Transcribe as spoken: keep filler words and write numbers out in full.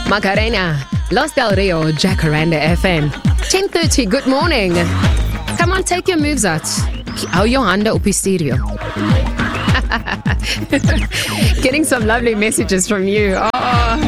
Macarena, Los Del Rio, Jacaranda F M. ten thirty, good morning. Come on, take your moves out. Hou jou hande op die stereo. Getting some lovely messages from you. Oh,